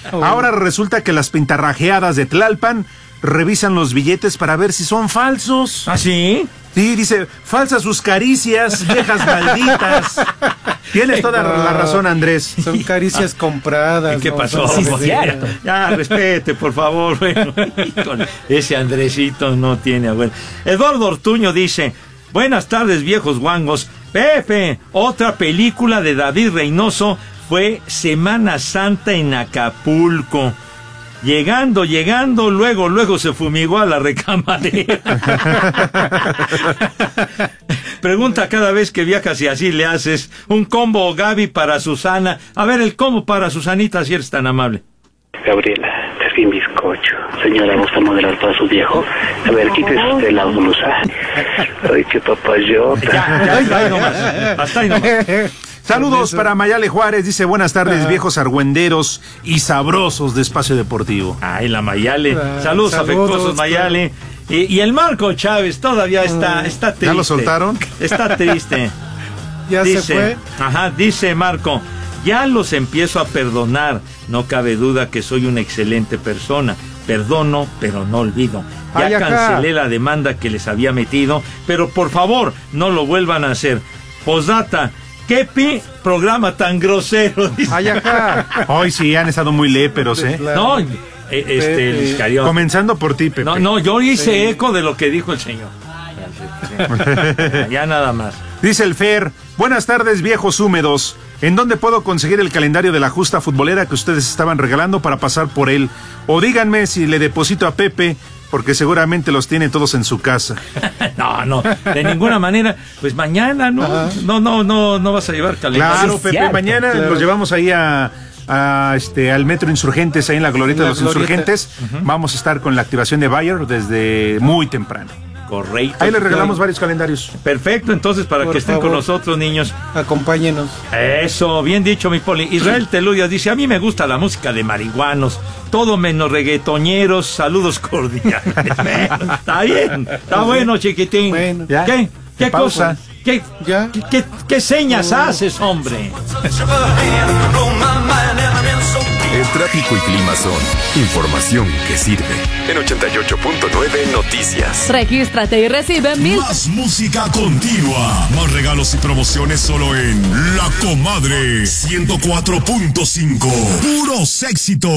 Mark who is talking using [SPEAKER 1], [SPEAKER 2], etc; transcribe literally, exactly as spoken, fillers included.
[SPEAKER 1] Ahora resulta que las pintarrajeadas de Tlalpan revisan los billetes para ver si son falsos.
[SPEAKER 2] ¿Ah, sí?
[SPEAKER 1] Sí, dice, falsas sus caricias, viejas malditas. Tienes toda la razón, Andrés.
[SPEAKER 3] Son caricias compradas.
[SPEAKER 2] ¿Qué
[SPEAKER 3] ¿no?
[SPEAKER 2] pasó?
[SPEAKER 3] Sí,
[SPEAKER 2] Sí,
[SPEAKER 3] cierto.
[SPEAKER 2] Ya, respete, por favor. Bueno, ese Andresito no tiene abuelo. Eduardo Ortuño dice, buenas tardes, viejos guangos. Pepe, otra película de David Reynoso fue Semana Santa en Acapulco. Llegando, llegando, luego, luego se fumigó a la recamadera. Pregunta cada vez que viajas si así le haces. Un combo Gaby para Susana. A ver, el combo para Susanita, si eres tan amable.
[SPEAKER 4] Gabriela, es bien bizcocho. Señora, ¿gusta moderar para su viejo? A ver, quítese usted la blusa. Ay, qué papayota.
[SPEAKER 2] Ya, ya, hasta ahí nomás. Hasta ahí nomás.
[SPEAKER 1] Saludos para Mayale Juárez, dice buenas tardes, Ajá. viejos argüenderos y sabrosos de Espacio Deportivo.
[SPEAKER 2] Ay, la Mayale.
[SPEAKER 1] Ah,
[SPEAKER 2] saludos, saludos afectuosos,
[SPEAKER 1] claro.
[SPEAKER 2] Mayale. Y, y el Marco Chávez todavía está, está triste.
[SPEAKER 1] ¿Ya lo soltaron?
[SPEAKER 2] Está triste.
[SPEAKER 3] ¿Ya
[SPEAKER 2] dice,
[SPEAKER 3] se fue?
[SPEAKER 2] Ajá, dice Marco, ya los empiezo a perdonar. No cabe duda que soy una excelente persona. Perdono, pero no olvido. Ya
[SPEAKER 3] Ay,
[SPEAKER 2] cancelé la demanda que les había metido, pero por favor, no lo vuelvan a hacer. Posdata, ¿qué pi programa tan grosero?
[SPEAKER 3] Ay, acá.
[SPEAKER 1] Hoy sí han estado muy léperos, ¿eh?
[SPEAKER 2] No, este, el Iscariote.
[SPEAKER 1] Comenzando por ti, Pepe.
[SPEAKER 2] No, no, yo hice sí. eco de lo que dijo el señor. Ya nada más.
[SPEAKER 1] Dice el Fer, buenas tardes, viejos húmedos. ¿En dónde puedo conseguir el calendario de la justa futbolera que ustedes estaban regalando para pasar por él? O díganme si le deposito a Pepe, porque seguramente los tiene todos en su casa.
[SPEAKER 2] No, no, de ninguna manera. Pues mañana, ¿no? Ajá. No, no, no, no vas a llevar calendario.
[SPEAKER 1] Claro, Pepe, cierto, mañana claro. los llevamos ahí a... A este, al Metro Insurgentes, ahí en la glorieta de los glorieta. Insurgentes. Uh-huh. Vamos a estar con la activación de Bayer desde muy temprano.
[SPEAKER 2] Correcto.
[SPEAKER 1] Ahí les regalamos claro. varios calendarios.
[SPEAKER 2] Perfecto, entonces para Por que estén favor, con nosotros, niños.
[SPEAKER 3] Acompáñenos.
[SPEAKER 2] Eso, bien dicho, mi Poli. Israel Teluya dice, a mí me gusta la música de marihuanos, todo menos reggaetoñeros, saludos cordiales. Bueno, está bien, está bueno, chiquitín. Bueno, ¿ya? ¿Qué? ¿Qué, ¿Qué cosa? ¿Qué, ¿Ya? ¿Qué, qué, qué señas uh. haces, hombre?
[SPEAKER 5] El tráfico y clima son información que sirve. En ochenta y ocho punto nueve Noticias.
[SPEAKER 6] Regístrate y recibe mil.
[SPEAKER 7] Más música continua. Más regalos y promociones solo en La Comadre ciento cuatro punto cinco. Puros éxitos.